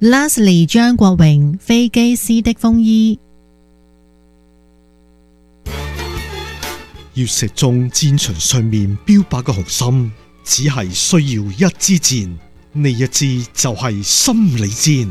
Leslie 張國榮飛機師的風衣。 月石中戰場上面標靶嘅紅心，只係需要一支箭，呢一支就係心理戰。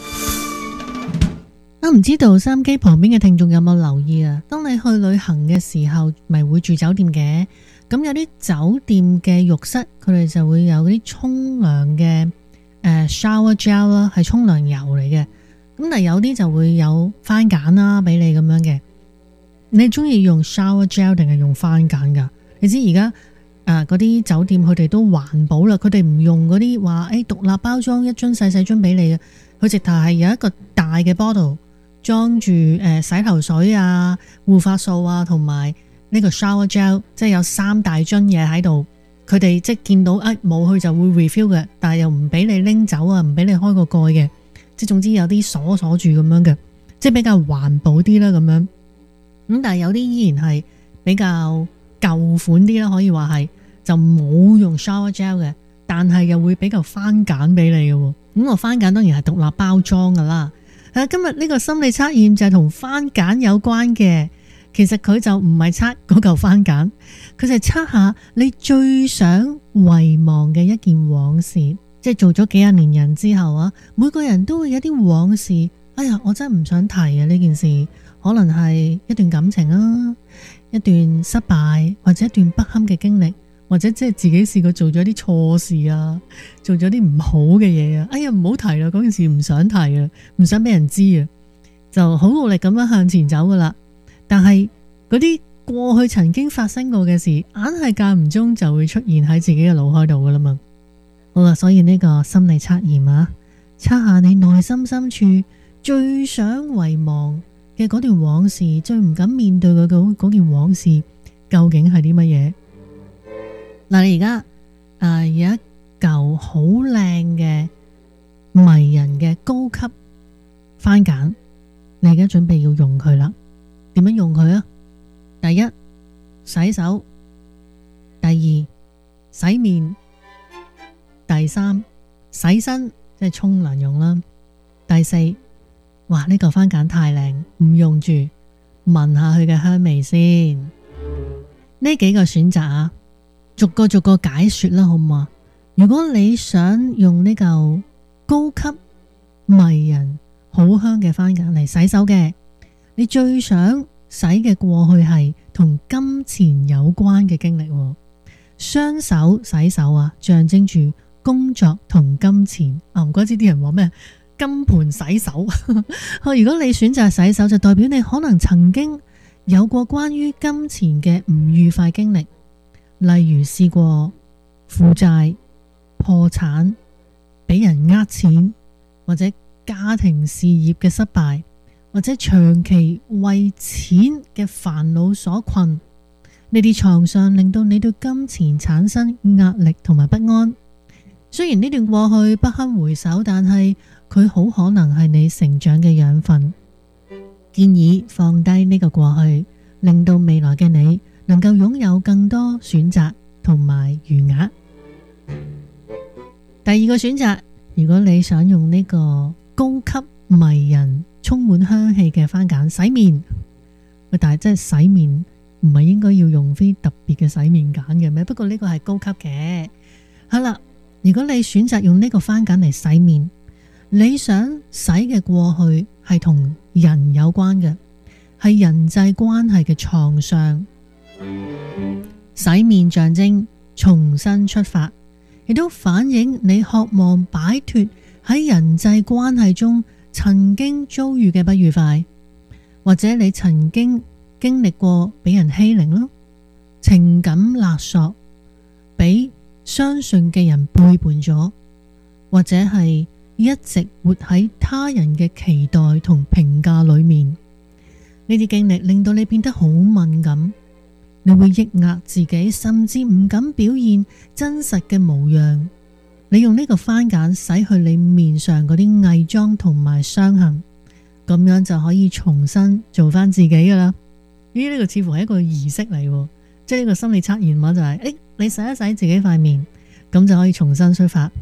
我唔知道收音機旁邊嘅聽眾有冇留意啊？當你去旅行嘅時候，咪會住酒店嘅，咁有啲酒店嘅浴室，佢哋就會有啲沖涼嘅shower gel 啦，係沖涼油嚟嘅。咁但係有啲就會有番梘啦，俾你咁樣嘅。你中意用 shower gel 定係用番梘噶？你知而家嗰啲酒店佢哋都環保啦，佢哋唔用嗰啲話獨立包裝一樽細細樽俾你嘅，佢直頭係有一個大嘅 bottle 裝住洗頭水啊、護髮素啊同埋呢個 shower gel， 即係有3大樽嘢喺度。佢哋即係見到冇去就會 refill 嘅，但係又唔俾你拎走啊，唔俾你開個蓋嘅，即係總之有啲鎖住咁樣嘅，即係比較環保啲啦咁樣。咁但係有啲依然係比較舊款啲啦，可以話係就冇用 shower gel 嘅，但係又會比較番梘俾你嘅。咁個番梘當然係獨立包裝噶啦。今日呢個心理測驗就係同番梘有關嘅。其實佢就唔係測嗰嚿番梘，佢就係測下你最想遺忘嘅一件往事。即係做咗幾廿年人之後啊，每個人都會有啲往事。哎呀，我真係唔想提啊呢件事。可能係一段感情啊，一段失敗，或者一段不堪嘅經歷，或者即係自己試過做咗啲錯事啊，做咗啲唔好嘅嘢啊。哎呀，唔好提啦，嗰件事唔想提啊，唔想俾人知啊，就好努力咁樣向前走噶啦。但係嗰啲過去曾經發生過嘅事，硬係間唔中就會出現喺自己嘅腦海度噶啦嘛。好啦，所以呢個心理測驗啊，測下你內心深處最想遺忘嘅嗰段往事，最唔敢面對嘅嗰件往事，究竟係啲乜嘢？嗱，你而家有一嚿好靚嘅迷人嘅高級番梘，你而家準備要用佢啦。點樣用佢啊？第一，洗手；第二，洗面；第三，洗身，即係沖涼用啦；第四，哇，呢個番梘太靚，唔用住，聞下佢嘅香味先。呢幾個選擇啊，逐個解說啦，好唔好啊？如果你想用呢嚿高級迷人好香嘅番梘嚟洗手嘅，你最想洗嘅過去係同金錢有關嘅經歷。雙手洗手啊，象徵住工作同金錢。唔怪之啲人話咩金盆洗手。如果你選擇洗手，就代表你可能曾經有過關於金錢嘅唔愉快經歷，例如試過負債、破產、俾人呃錢，或者家庭事業嘅失敗，或者長期為錢嘅煩惱所困。呢啲創傷令到你對金錢產生壓力同埋不安。雖然呢段過去不堪回首，但係佢好可能係你成長嘅養分。建議放低呢個過去，令到未來嘅你能夠擁有更多選擇同埋餘額。第二個選擇，如果你想用呢個高級迷人充滿香氣嘅番梘洗面，但係真係洗面唔係應該要用非特別嘅洗面梘嘅咩？不過呢個係高級嘅。好啦，如果你選擇用呢個番梘嚟洗面，你想洗嘅過去係同人有關嘅，係人際關係嘅創傷。洗面象徵重新出發，亦都反映你渴望擺脫喺人際關係中曾經遭遇嘅不愉快，或者你曾經經歷過俾人欺凌咯，情感勒索，俾相信嘅人背叛咗，或者係一直活喺他人嘅期待同評價裏面。呢啲經歷令到你變得好敏感，你會抑壓自己，甚至唔敢表現真實嘅模樣。你用呢個番梘洗去你面上嗰啲偽裝同埋傷痕，咁樣就可以重新做翻自己噶啦。咦，呢個似乎係一個儀式嚟，即係呢個心理測驗話就係，你洗一洗自己塊面，咁就可以重新出發。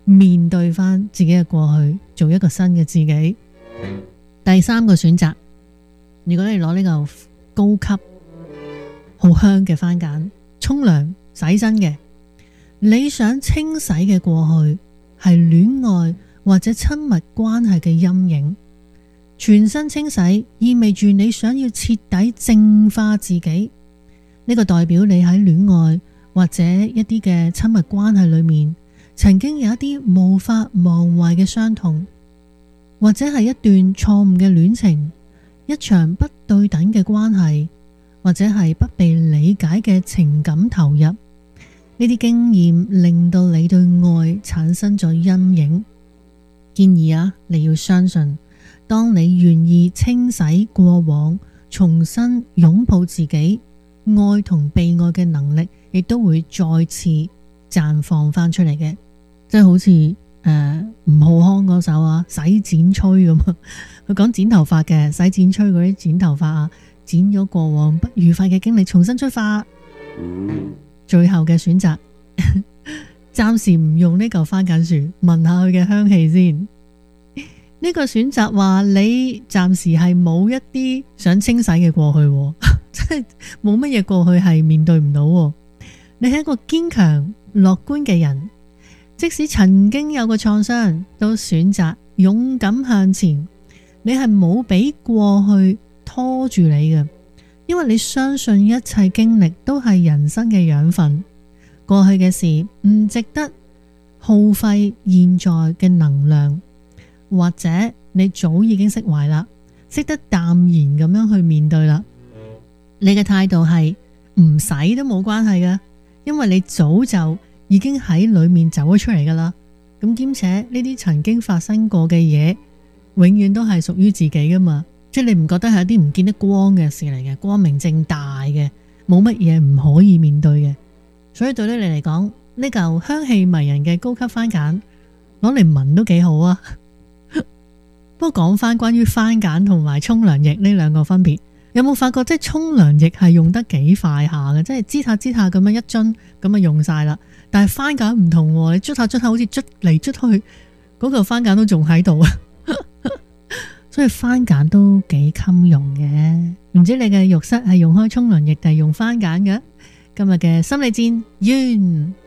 面對翻自己嘅過去，做一個新嘅自己。第三個選擇，如果你攞呢個高級好香嘅番梘沖涼洗身嘅，你想清洗嘅過去係戀愛或者親密關係嘅陰影，全身清洗意味住你想要徹底淨化自己。呢個代表你喺戀愛或者一啲嘅親密關係裏面，曾經有一啲無法忘懷嘅傷痛，或者係一段錯誤嘅戀情，一場不對等嘅關係，或者係不被理解嘅情感投入。呢啲經驗令到你對愛產生咗陰影。建議啊，你要相信，當你願意清洗過往，重新擁抱自己，愛同被愛嘅能力亦都會再次綻放翻出嚟嘅。即係好似吳浩康嗰首啊，洗剪吹咁啊，佢講剪頭髮嘅，洗剪吹嗰啲剪頭髮啊，剪咗過往不愉快嘅經歷，重新出發。最後嘅選擇，暫時唔用呢嚿番梘樹，聞下佢嘅香氣先。呢個選擇話你暫時係冇一啲想清洗嘅過去，即係冇乜嘢過去係面對唔到。你係一個堅強樂觀嘅人，即使曾經有過創傷，都選擇勇敢向前。你係冇俾過去拖住你嘅，因為你相信一切經歷都係人生嘅養分。過去嘅事唔值得耗費現在嘅能量，或者你早已經釋懷啦，識得淡然咁樣去面對啦。你嘅態度係唔使都冇關係嘅，因為你早就已經喺裏面走咗出嚟噶啦。咁兼且呢啲曾經發生過嘅嘢，永遠都係屬於自己噶嘛。即係你唔覺得係一啲唔見得光嘅事嚟嘅，光明正大嘅，冇乜嘢唔可以面對嘅。所以對於你嚟講，呢嚿香氣迷人嘅高級番梘攞嚟聞都幾好啊。不過講翻關於番梘同埋沖涼液呢兩個分別，有冇發覺即係沖涼液係用得幾快下嘅，即係擠下擠下咁樣一樽咁啊用晒啦。但係番梘唔同，你捽下捽下好似捽嚟捽去，嗰嚿番梘都仲喺度啊。所以番梘都幾襟用嘅。唔知你嘅浴室係用開沖涼液定係用番梘嘅？今日嘅心理戰完。